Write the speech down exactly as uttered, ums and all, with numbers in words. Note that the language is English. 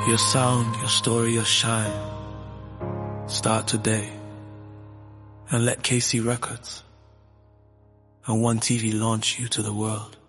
Your sound, your story, your shine. Start today. And let K C Records and One T V launch you to the world.